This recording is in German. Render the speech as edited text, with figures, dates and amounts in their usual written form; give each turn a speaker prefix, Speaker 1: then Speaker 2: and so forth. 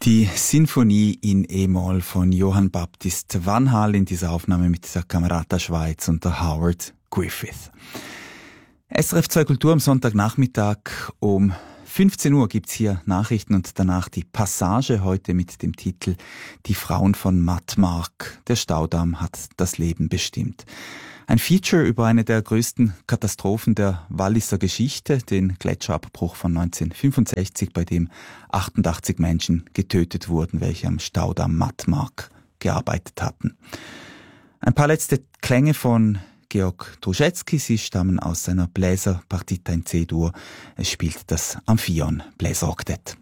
Speaker 1: Die Sinfonie in E-Moll von Johann Baptist van Hal in dieser Aufnahme mit der Camerata Schweiz und der Howard Griffith. SRF 2 Kultur am Sonntagnachmittag um 15 Uhr gibt's hier Nachrichten und danach die Passage heute mit dem Titel Die Frauen von Mattmark. Der Staudamm hat das Leben bestimmt. Ein Feature über eine der größten Katastrophen der Walliser Geschichte, den Gletscherabbruch von 1965, bei dem 88 Menschen getötet wurden, welche am Staudamm Mattmark gearbeitet hatten. Ein paar letzte Klänge von Georg Druschetsky, sie stammen aus seiner Bläserpartita in C-Dur. Es spielt das Amphion Bläseroktett.